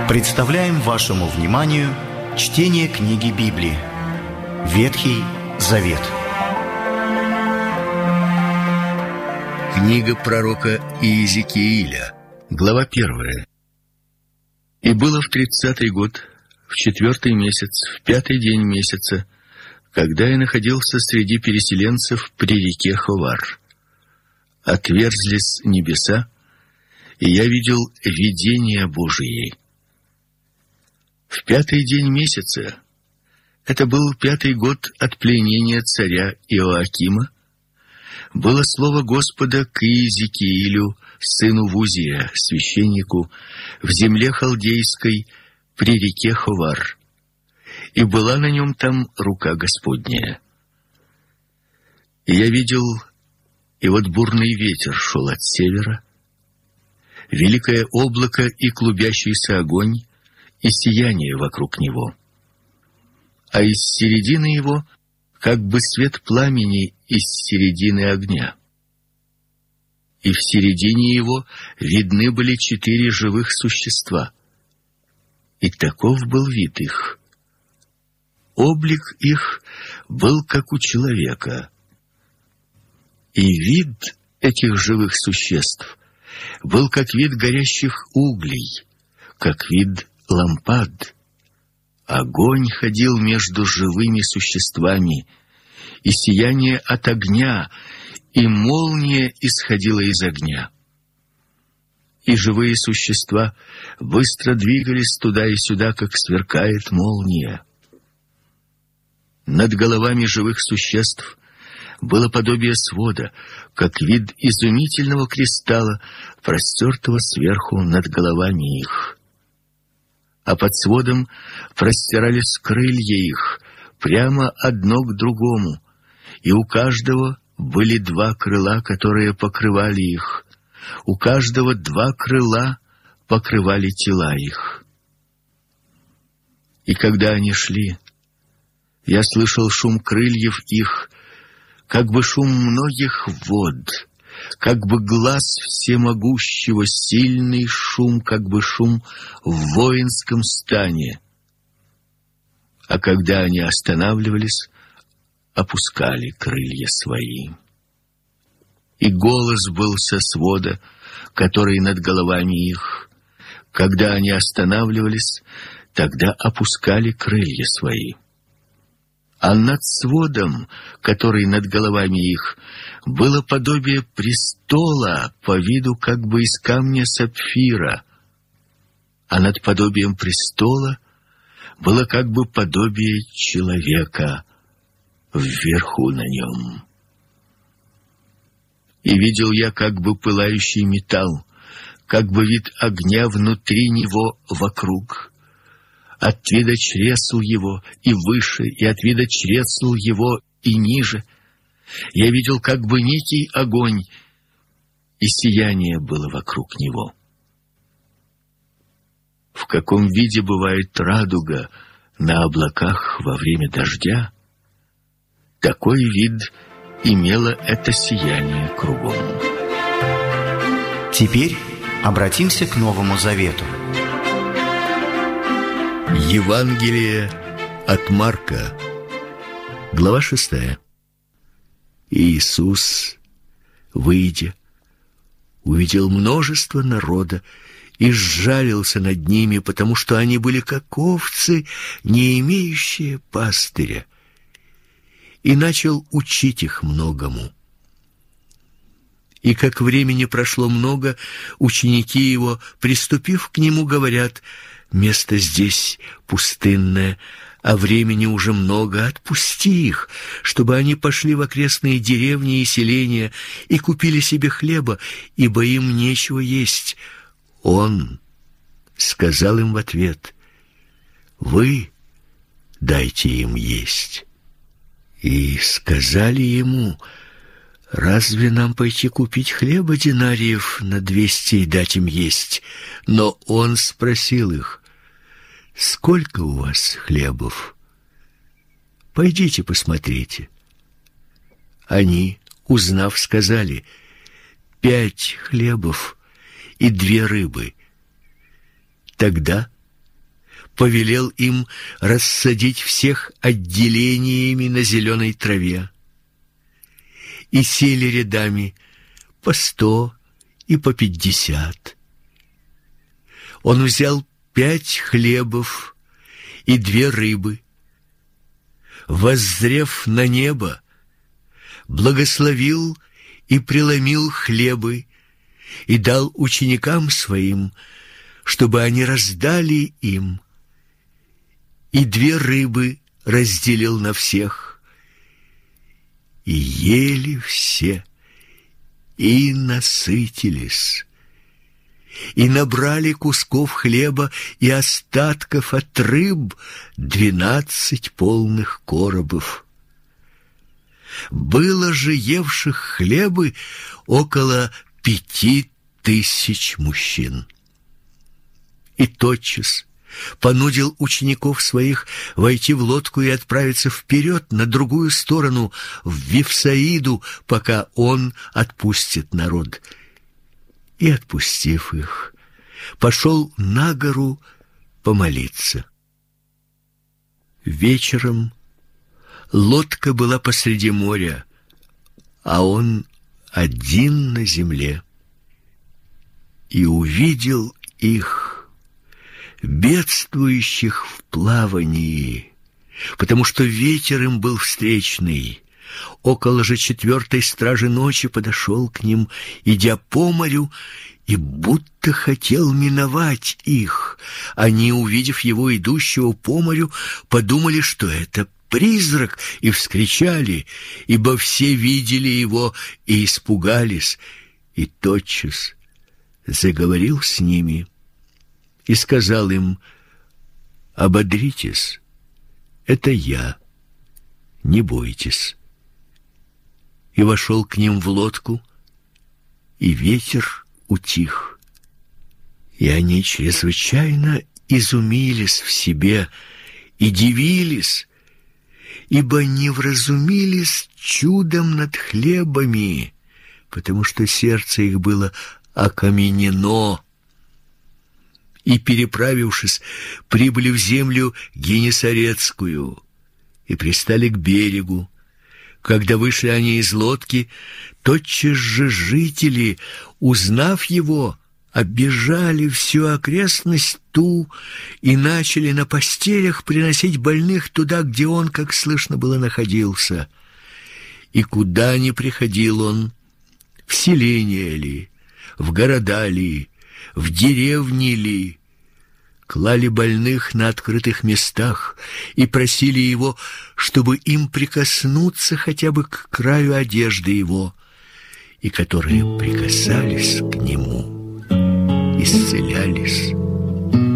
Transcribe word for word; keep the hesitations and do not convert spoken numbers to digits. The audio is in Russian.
Представляем вашему вниманию чтение книги Библии «Ветхий Завет». Книга пророка Иезекииля, глава первая. «И было в тридцатый год, в четвертый месяц, в пятый день месяца, когда я находился среди переселенцев при реке Ховар. Отверзлись небеса, и я видел видение Божие. В пятый день месяца, это был пятый год от пленения царя Иоакима, было слово Господа к Иезекиилю, сыну Вузия, священнику, в земле халдейской при реке Ховар, и была на нем там рука Господняя. И я видел, и вот бурный ветер шел от севера, великое облако и клубящийся огонь, и сияние вокруг него. А из середины его как бы свет пламени из середины огня. И в середине его видны были четыре живых существа. И таков был вид их. Облик их был как у человека. И вид этих живых существ был как вид горящих углей, как вид лампад. Огонь ходил между живыми существами, и сияние от огня, и молния исходила из огня. И живые существа быстро двигались туда и сюда, как сверкает молния. Над головами живых существ было подобие свода, как вид изумительного кристалла, простертого сверху над головами их. А под сводом простирались крылья их, прямо одно к другому, и у каждого были два крыла, которые покрывали их, у каждого два крыла покрывали тела их. И когда они шли, я слышал шум крыльев их, как бы шум многих вод, как бы глас всемогущего, сильный шум, как бы шум в воинском стане. А когда они останавливались, опускали крылья свои. И голос был со свода, который над головами их. Когда они останавливались, тогда опускали крылья свои. А над сводом, который над головами их, было подобие престола по виду как бы из камня сапфира, а над подобием престола было как бы подобие человека вверху на нем. И видел я как бы пылающий металл, как бы вид огня внутри него вокруг. От вида чресл его и выше, и от вида чресл его и ниже. Я видел как бы некий огонь, и сияние было вокруг него. В каком виде бывает радуга на облаках во время дождя, такой вид имело это сияние кругом. Теперь обратимся к Новому Завету. Евангелие от Марка, глава шестая. Иисус, выйдя, увидел множество народа и сжалился над ними, потому что они были как овцы, не имеющие пастыря, и начал учить их многому. И как времени прошло много, ученики его, приступив к нему, говорят: «Место здесь пустынное, а времени уже много, отпусти их, чтобы они пошли в окрестные деревни и селения и купили себе хлеба, ибо им нечего есть». Он сказал им в ответ: «Вы дайте им есть». И сказали ему: «Разве нам пойти купить хлеба динариев на двести и дать им есть?» Но он спросил их: «Сколько у вас хлебов? Пойдите посмотрите». Они, узнав, сказали: «Пять хлебов и две рыбы». Тогда повелел им рассадить всех отделениями на зеленой траве. И сели рядами по сто и по пятьдесят. Он взял пять хлебов и две рыбы. Воззрев на небо, благословил и преломил хлебы и дал ученикам своим, чтобы они раздали им. И две рыбы разделил на всех. И ели все, и насытились, и набрали кусков хлеба и остатков от рыб двенадцать полных коробов. Было же евших хлебы около пяти тысяч мужчин. И тотчас понудил учеников своих войти в лодку и отправиться вперед на другую сторону, в Вифсаиду, пока он отпустит народ. И, отпустив их, пошел на гору помолиться. Вечером лодка была посреди моря, а он один на земле. И увидел их, бедствующих в плавании, потому что ветер им был встречный. Около же четвертой стражи ночи подошел к ним, идя по морю, и будто хотел миновать их. Они, увидев его, идущего по морю, подумали, что это призрак, и вскричали, ибо все видели его и испугались. И тотчас заговорил с ними и сказал им: «Ободритесь, это я, не бойтесь». И вошел к ним в лодку, и ветер утих. И они чрезвычайно изумились в себе и дивились, ибо не вразумились чудом над хлебами, потому что сердце их было окаменено. И, переправившись, прибыли в землю Генесарецкую и пристали к берегу. Когда вышли они из лодки, тотчас же жители, узнав его, оббежали всю окрестность ту и начали на постелях приносить больных туда, где он, как слышно было, находился. И куда ни приходил он, в селение ли, в города ли, в деревни ли, клали больных на открытых местах и просили его, чтобы им прикоснуться хотя бы к краю одежды его, и которые прикасались к нему, исцелялись.